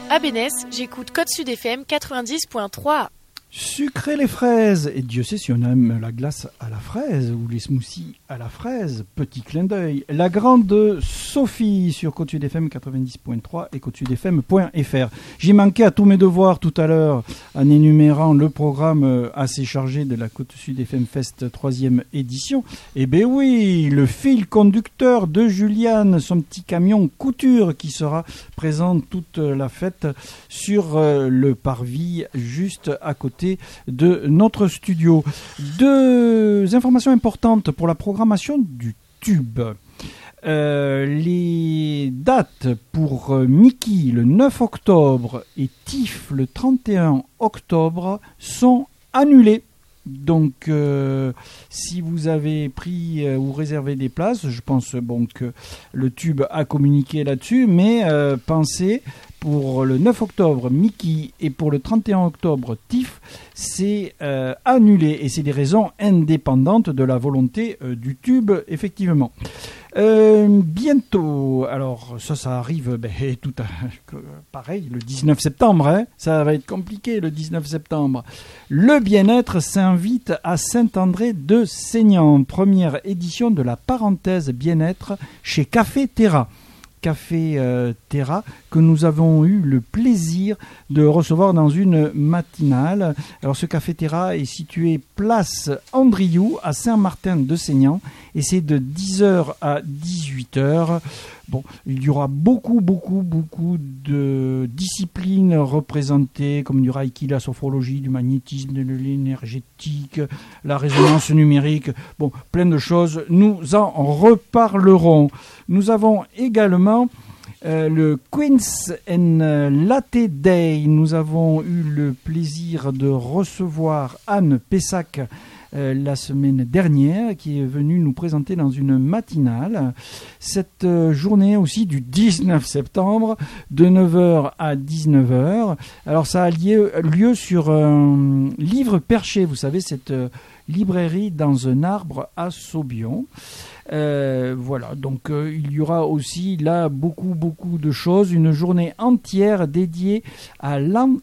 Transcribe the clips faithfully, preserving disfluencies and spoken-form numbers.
À Bénès, j'écoute Côte Sud F M quatre-vingt-dix point trois. Sucrer les fraises, et Dieu sait si on aime la glace à la fraise ou les smoothies à la fraise, petit clin d'œil. La grande Sophie sur Côte Sud F M quatre-vingt-dix point trois et côte sud f m point f r. J'ai manqué à tous mes devoirs tout à l'heure en énumérant le programme assez chargé de la Côte Sud F M Fest troisième édition. Eh bien oui, le fil conducteur de Juliane, son petit camion couture qui sera présent toute la fête sur le parvis juste à côté de notre studio. Deux informations importantes pour la programmation du tube. Euh, les dates pour Mickey le neuf octobre et Tiff le trente et un octobre sont annulées. Donc, euh, si vous avez pris euh, ou réservé des places, je pense bon, que le tube a communiqué là-dessus, mais euh, pensez, pour le neuf octobre, Mickey, et pour le trente et un octobre, Tiff, c'est euh, annulé. Et c'est des raisons indépendantes de la volonté euh, du tube, effectivement. Euh, bientôt, alors ça, ça arrive ben, tout à, pareil, le dix-neuf septembre, hein, ça va être compliqué le dix-neuf septembre. Le bien-être s'invite à Saint-André-de-Seignan, première édition de la parenthèse bien-être chez Café Terra. Café euh, Terra, que nous avons eu le plaisir de recevoir dans une matinale. Alors ce Café Terra est situé place Andriou à Saint-Martin-de-Seignan et c'est de dix heures à dix-huit heures. Bon, il y aura beaucoup, beaucoup, beaucoup de disciplines représentées, comme du reiki, la sophrologie, du magnétisme, de l'énergétique, la résonance numérique, bon, plein de choses. Nous en reparlerons. Nous avons également euh, le Queen's and Latte Day. Nous avons eu le plaisir de recevoir Anne Pessac Euh, la semaine dernière, qui est venue nous présenter dans une matinale cette euh, journée aussi du dix-neuf septembre de neuf heures à dix-neuf heures. Alors ça a lieu, lieu sur un livre perché, vous savez, cette euh, librairie dans un arbre à Saubion. Euh, voilà, donc euh, il y aura aussi là beaucoup beaucoup de choses, une journée entière dédiée à l'en-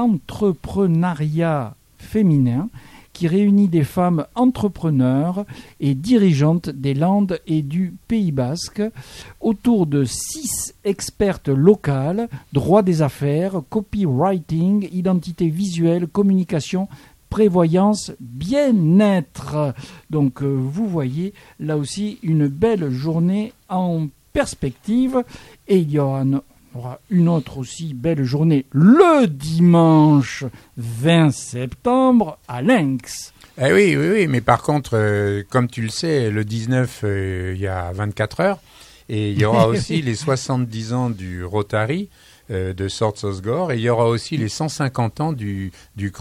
l'entrepreneuriat féminin, qui réunit des femmes entrepreneurs et dirigeantes des Landes et du Pays Basque autour de six expertes locales, droit des affaires, copywriting, identité visuelle, communication, prévoyance, bien-être. Donc euh, vous voyez là aussi une belle journée en perspective, et il y aura une On aura une autre aussi belle journée le dimanche vingt septembre à Lynx. Eh oui, oui, oui, mais par contre, euh, comme tu le sais, le dix-neuf, euh, il y a vingt-quatre heures, et il y aura aussi les soixante-dix ans du Rotary euh, de Sorts-Osgore, et il y aura aussi les cent cinquante ans du, du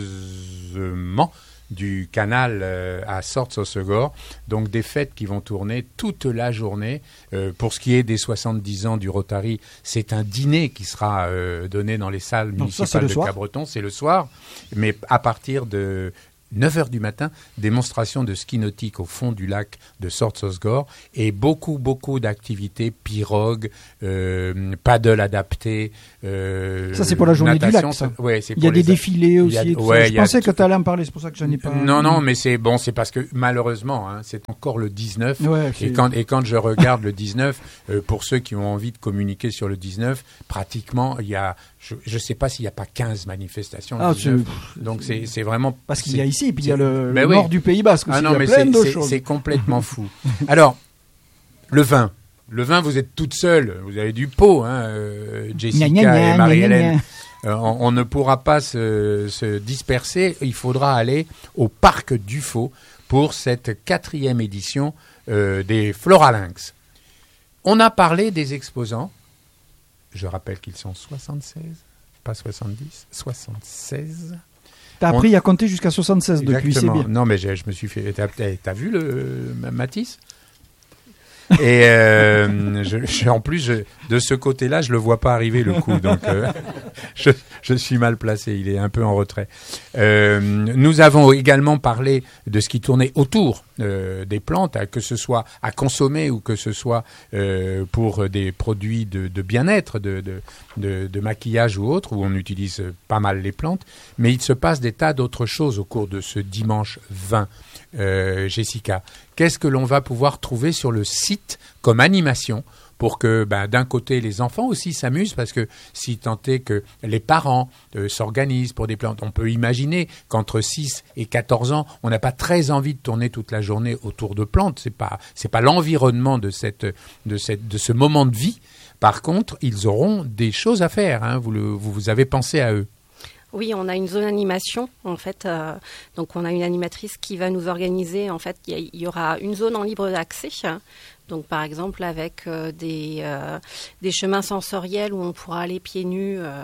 creusement du canal euh, à Sorts-Osgore, donc des fêtes qui vont tourner toute la journée. Euh, pour ce qui est des soixante-dix ans du Rotary, c'est un dîner qui sera euh, donné dans les salles donc municipales ça, de soir. Cabreton, c'est le soir, mais à partir de neuf heures du matin, démonstration de ski nautique au fond du lac de Sorts-Osgore et beaucoup, beaucoup d'activités, pirogue, euh, paddle adapté. Euh, ça, c'est pour la journée natation, du lac, ça. Ouais, c'est il y a pour des les... défilés aussi. A... Et tout ouais, ça. Je pensais a... que tu allais en parler, c'est pour ça que j'en ai pas... Non, non, mais c'est bon, c'est parce que malheureusement, hein, c'est encore le dix-neuf. Ouais, et, quand, et quand je regarde le dix-neuf, euh, pour ceux qui ont envie de communiquer sur le dix-neuf, pratiquement, il y a... Je ne sais pas s'il n'y a pas quinze manifestations. Ah, dix-neuf. c'est... Donc c'est, c'est vraiment... Parce qu'il c'est... y a ici, et puis il y a le, ben le oui. nord du Pays Basque aussi. Ah non, il y a mais plein c'est, de c'est, choses. c'est complètement fou. Alors, le vin. Le vin, vous êtes toute seule. Vous avez du pot, hein, euh, Jessica gna, gna, gna, et Marie-Hélène. gna, gna. Euh, on, on ne pourra pas se, se disperser. Il faudra aller au Parc Dufaux pour cette quatrième édition euh, des Floralinx. On a parlé des exposants. Je rappelle qu'ils sont soixante-seize, pas soixante-dix, soixante-seize. T'as appris on... à compter jusqu'à soixante-seize Exactement. Depuis, c'est bien. Non, mais je me suis fait... T'as, t'as vu le Matisse ? Et euh, je, je, en plus, je, de ce côté-là, je le vois pas arriver le coup, donc euh, je, je suis mal placé. Il est un peu en retrait. Euh, nous avons également parlé de ce qui tournait autour euh, des plantes, que ce soit à consommer ou que ce soit euh, pour des produits de, de bien-être, de, de, de, de maquillage ou autre, où on utilise pas mal les plantes. Mais il se passe des tas d'autres choses au cours de ce dimanche vingt. Euh, Jessica, qu'est-ce que l'on va pouvoir trouver sur le site comme animation pour que ben, d'un côté les enfants aussi s'amusent, parce que si tant est que les parents euh, s'organisent pour des plantes, on peut imaginer qu'entre six et quatorze ans, on n'a pas très envie de tourner toute la journée autour de plantes, c'est pas c'est pas l'environnement de cette de cette de ce moment de vie. Par contre, ils auront des choses à faire, hein, vous, le, vous vous avez pensé à eux. Oui, on a une zone animation, en fait. Euh, donc, on a une animatrice qui va nous organiser. En fait, il y, y aura une zone en libre accès. Donc, par exemple, avec euh, des, euh, des chemins sensoriels où on pourra aller pieds nus, euh,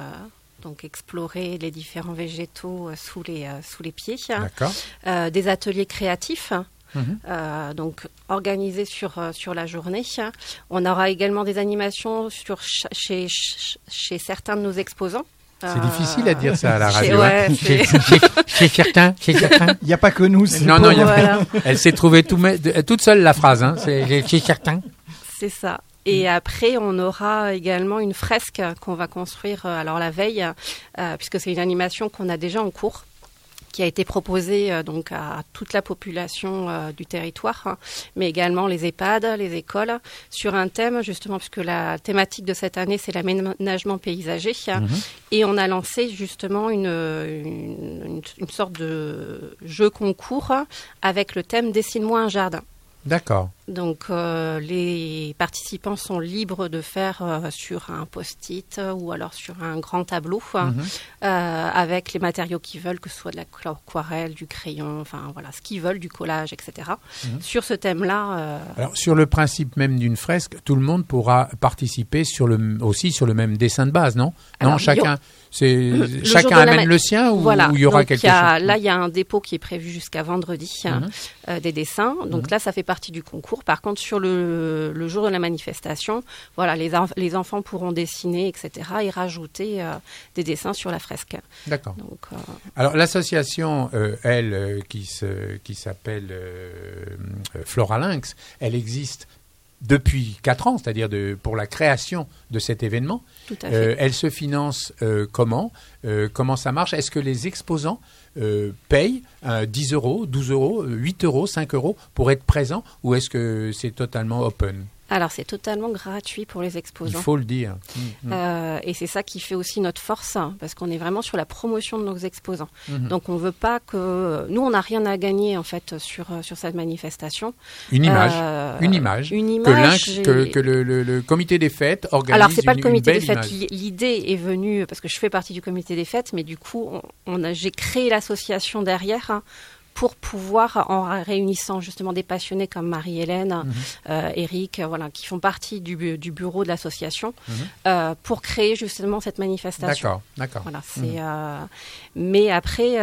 donc explorer les différents végétaux euh, sous, les, euh, sous les pieds. D'accord. Euh, des ateliers créatifs. Mmh. Euh, donc organisés sur, euh, sur la journée. On aura également des animations sur ch- chez, ch- chez certains de nos exposants. C'est euh... difficile à dire ça à la radio. Chez, ouais, hein. chez... Chez, chez certains, chez certains. Il n'y a pas que nous. Non, non, il y a voilà. pas... Elle s'est trouvée tout me... toute seule la phrase. Hein. C'est chez certains. C'est ça. Et après, on aura également une fresque qu'on va construire euh, alors la veille, euh, puisque c'est une animation qu'on a déjà en cours, qui a été proposée euh, donc à toute la population euh, du territoire, hein, mais également les EHPAD, les écoles, sur un thème justement, puisque la thématique de cette année, c'est l'aménagement paysager. Mmh. Et on a lancé justement une, une, une, une sorte de jeu concours avec le thème « Dessine-moi un jardin ». D'accord. Donc, euh, les participants sont libres de faire euh, sur un post-it euh, ou alors sur un grand tableau mm-hmm. euh, avec les matériaux qu'ils veulent, que ce soit de l'aquarelle, du crayon, enfin voilà, ce qu'ils veulent, du collage, et cetera. Mm-hmm. Sur ce thème-là. Euh... Alors, sur le principe même d'une fresque, tout le monde pourra participer sur le, aussi sur le même dessin de base, non? Alors, non, chacun. C'est le chacun amène ma... le sien ou voilà. il y aura donc, quelque y a, chose. Là, il y a un dépôt qui est prévu jusqu'à vendredi, mm-hmm. hein, euh, des dessins. Donc mm-hmm. là, ça fait partie du concours. Par contre, sur le, le jour de la manifestation, voilà, les, enf- les enfants pourront dessiner, et cetera, et rajouter euh, des dessins sur la fresque. D'accord. Donc, euh... Alors, l'association, euh, elle, euh, qui, se, qui s'appelle euh, Floralinx, elle existe depuis quatre ans, c'est-à-dire de, pour la création de cet événement. Tout à fait. Euh, elle se finance euh, comment euh, Comment ça marche? Est-ce que les exposants euh, payent euh, dix euros, douze euros, huit euros, cinq euros pour être présents, ou est-ce que c'est totalement open? Alors, c'est totalement gratuit pour les exposants. Il faut le dire. Mmh. Euh, et c'est ça qui fait aussi notre force, hein, parce qu'on est vraiment sur la promotion de nos exposants. Mmh. Donc, on ne veut pas que... Nous, on n'a rien à gagner, en fait, sur, sur cette manifestation. Une image. Euh, une image. Une image. Que, que, que le, le, le comité des fêtes organise. Alors, ce n'est pas une, le comité des fêtes. Image. L'idée est venue, parce que je fais partie du comité des fêtes, mais du coup, on, on a, j'ai créé l'association derrière, hein, pour pouvoir, en réunissant justement des passionnés comme Marie-Hélène, mmh. euh, Eric, euh, voilà, qui font partie du, du bureau de l'association, mmh. euh, pour créer justement cette manifestation. D'accord, d'accord. Voilà, c'est, mmh. euh, mais après,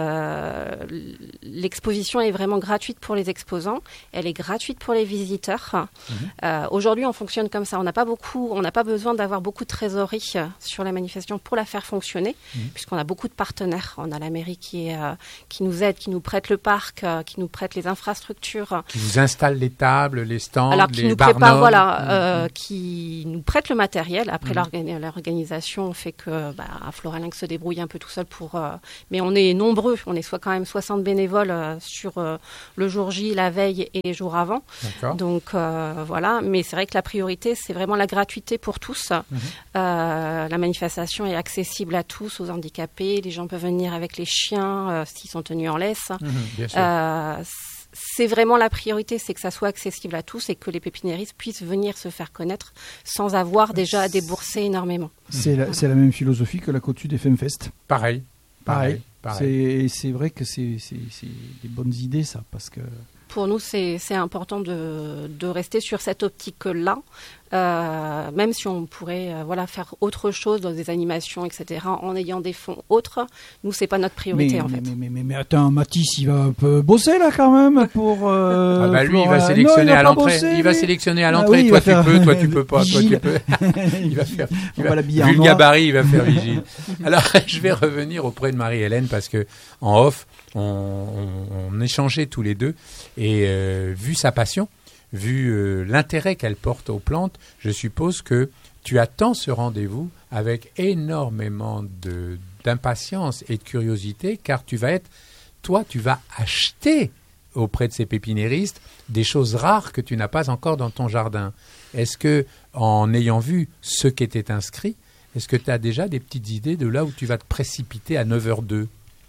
euh, l'exposition est vraiment gratuite pour les exposants, elle est gratuite pour les visiteurs. Mmh. Euh, aujourd'hui, on fonctionne comme ça. On n'a pas beaucoup, on n'a pas besoin d'avoir beaucoup de trésorerie sur la manifestation pour la faire fonctionner, mmh. puisqu'on a beaucoup de partenaires. On a la mairie qui, est, euh, qui nous aide, qui nous prête le parc, euh, qui nous prête les infrastructures, qui vous installe les tables, les stands, alors qui les nous barnums. prépare, voilà, mmh. euh, qui nous prête le matériel. Après, mmh. l'organ- l'organisation fait que bah, Floralinx se débrouille un peu tout seul pour, euh, mais on est nombreux, on est soit quand même soixante bénévoles euh, sur euh, le jour J, la veille et les jours avant. D'accord. Donc euh, voilà, mais c'est vrai que la priorité, c'est vraiment la gratuité pour tous. Mmh. Euh, la manifestation est accessible à tous, aux handicapés. Les gens peuvent venir avec les chiens euh, s'ils sont tenus en laisse. Mmh. Bien sûr. Euh, c'est vraiment la priorité, c'est que ça soit accessible à tous et que les pépiniéristes puissent venir se faire connaître sans avoir déjà à débourser énormément. C'est la, c'est la même philosophie que la Côte des Femfest. Pareil. Pareil. Pareil. C'est, c'est vrai que c'est, c'est, c'est des bonnes idées, ça, parce que... Pour nous, c'est, c'est important de, de rester sur cette optique-là. euh, même si on pourrait euh, voilà, faire autre chose dans des animations, et cetera, en ayant des fonds autres, nous, c'est pas notre priorité, mais, en mais, fait. Mais, mais, mais, mais attends, Mathis, il va un peu bosser là quand même pour... Euh, ah bah lui, pour, il va euh, sélectionner non, il à l'entrée. bosser, il va lui. sélectionner à Ah l'entrée. oui, toi, tu tu peux, toi, tu peux pas. Toi, tu peux. il va faire... Il On va va, l'habiller en vu le noir. gabarit, il va faire vigile. Alors, je vais revenir auprès de Marie-Hélène parce que en off, on, on, on échangeait tous les deux et euh, vu sa passion, vu euh, l'intérêt qu'elle porte aux plantes, je suppose que tu attends ce rendez-vous avec énormément de, d'impatience et de curiosité, car tu vas être, toi, tu vas acheter auprès de ces pépiniéristes des choses rares que tu n'as pas encore dans ton jardin. Est-ce que, en ayant vu ce qui était inscrit, est-ce que tu as déjà des petites idées de là où tu vas te précipiter à neuf heures deux?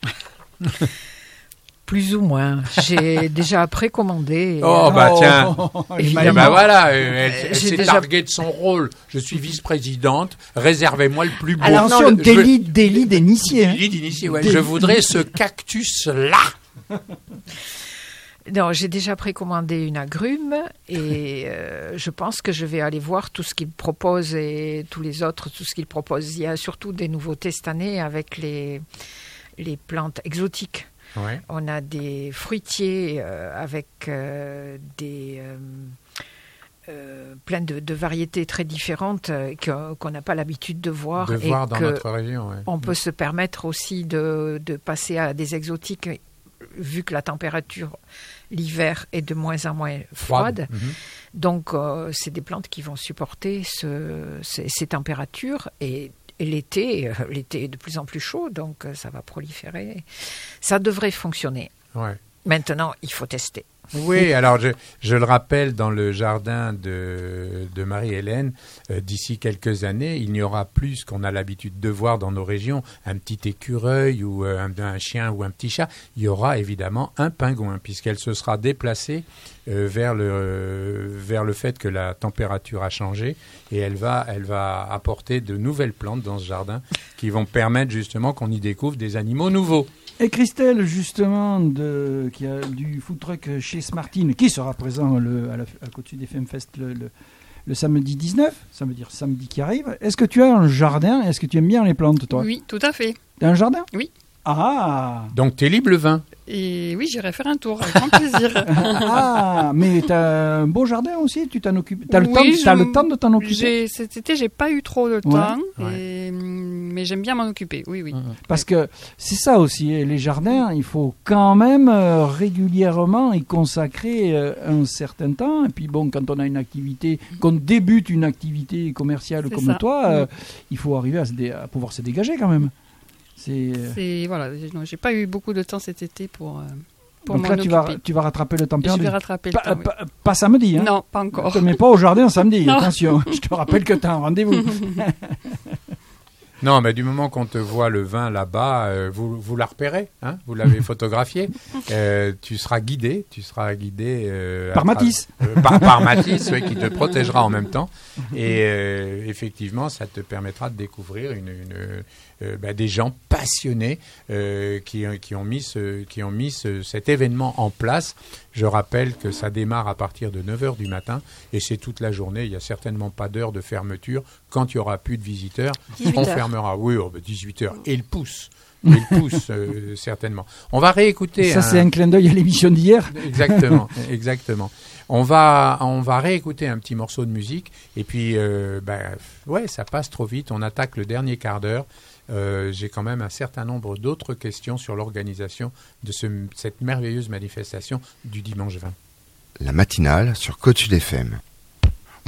Plus ou moins. J'ai déjà précommandé. Oh, bah Oh, tiens. évidemment. Eh ben voilà, elle, elle J'ai s'est déjà- targuée de son rôle. Je suis vice-présidente, réservez-moi le plus beau. Alors, non, Attention, le- délit, délit d'initié. Hein. Délit d'initié, ouais. Délit. Je voudrais ce cactus-là. Non, j'ai déjà précommandé une agrume et euh, je pense que je vais aller voir tout ce qu'ils proposent et tous les autres, tout ce qu'ils proposent. Il y a surtout des nouveautés cette année avec les, les plantes exotiques. Ouais. On a des fruitiers euh, avec euh, des euh, euh, plein de, de variétés très différentes euh, que- qu'on n'a pas l'habitude de voir. De et voir dans que notre région, ouais. on peut se permettre aussi de, de passer à des exotiques vu que la température l'hiver est de moins en moins froide. Mhm. Donc euh, c'est des plantes qui vont supporter ce, ces, ces températures et Et l'été, euh, l'été est de plus en plus chaud, donc euh, ça va proliférer. Ça devrait fonctionner. Ouais. Maintenant, il faut tester. Oui, alors je, je le rappelle, dans le jardin de, de Marie-Hélène, euh, d'ici quelques années, il n'y aura plus ce qu'on a l'habitude de voir dans nos régions, un petit écureuil ou euh, un, un chien ou un petit chat. Il y aura évidemment un pingouin, puisqu'elle se sera déplacée euh, vers, le, euh, vers le fait que la température a changé, et elle va, elle va apporter de nouvelles plantes dans ce jardin qui vont permettre justement qu'on y découvre des animaux nouveaux. Et Christelle, justement, de, qui a du food truck chez Smartine, qui sera présent le, à, la, à côté des FemFest le, le, le samedi dix-neuf, ça veut dire samedi qui arrive. Est-ce que tu as un jardin? Est-ce que tu aimes bien les plantes, toi? Oui, tout à fait. Tu as un jardin? Oui. Ah Donc t'es libre le vingt. Et oui, j'irai faire un tour, avec grand plaisir. Ah, mais tu as un beau jardin aussi? Tu t'en occupes? Tu as, Oui, le, temps, je- le temps de t'en occuper? J'ai- Cet été, j'ai pas eu trop de Ouais. temps, Ouais. et, mais j'aime bien m'en occuper, oui, oui. Parce que c'est ça aussi, les jardins, il faut quand même euh, régulièrement y consacrer euh, un certain temps. Et puis bon, quand on a une activité, qu'on débute une activité commerciale C'est comme ça. toi, euh, Mm. il faut arriver à, se dé- à pouvoir se dégager quand même. C'est, euh, C'est voilà, j'ai- non, j'ai pas eu beaucoup de temps cet été pour, euh, pour donc m'en là, tu occuper. vas, tu vas rattraper le temps Je perdu. vais rattraper le Pas, temps, oui. pas- pas samedi, hein. Non, pas encore. Ne te mets pas au jardin samedi, Non. attention. Je te rappelle que tu as un rendez-vous. Non, mais du moment qu'on te voit le vin là-bas, euh, vous, vous la repérez, hein, vous l'avez photographié, euh, tu seras guidé, tu seras guidé euh, Par à tra- Mathis. euh, par, par Mathis, oui, qui te protégera en même temps. Et euh, effectivement, ça te permettra de découvrir une, une, euh, bah, des gens passionnés euh, qui, qui ont mis, ce, qui ont mis ce, cet événement en place. Je rappelle que ça démarre à partir de neuf heures du matin et c'est toute la journée. Il n'y a certainement pas d'heure de fermeture. Quand il n'y aura plus de visiteurs, dix-huit on heures. fermera. Oui, oh, bah, dix-huit heures. Et le pouce. Et le pouce, euh, certainement. On va réécouter. Ça, c'est un clin d'œil à l'émission d'hier. Exactement, exactement. On va, on va réécouter un petit morceau de musique et puis, euh, ben, ouais, ça passe trop vite. On attaque le dernier quart d'heure. Euh, j'ai quand même un certain nombre d'autres questions sur l'organisation de ce, cette merveilleuse manifestation du dimanche vingt. La matinale sur Côte Sud F M.